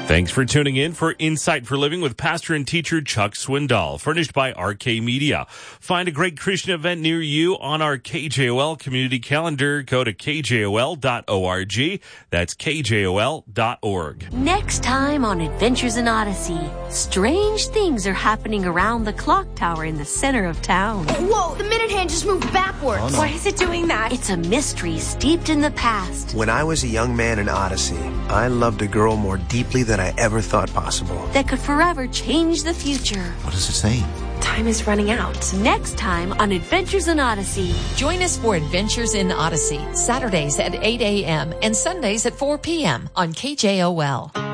Thanks for tuning in for Insight for Living with pastor and teacher Chuck Swindoll, furnished by RK Media. Find a great Christian event near you on our KJOL community calendar. Go to kjol.org. That's kjol.org. Next time on Adventures in Odyssey, strange things are happening around the clock tower in the center of town. Whoa, the minute hand just moved backwards. Oh, no. Why is it doing that? It's a mystery steeped in the past. When I was a young man in Odyssey, I loved a girl more deeply than I ever thought possible. That could forever change the future. What does it say? Time is running out. Next time on Adventures in Odyssey. Join us for Adventures in Odyssey, Saturdays at 8 a.m. and Sundays at 4 p.m. on KJOL.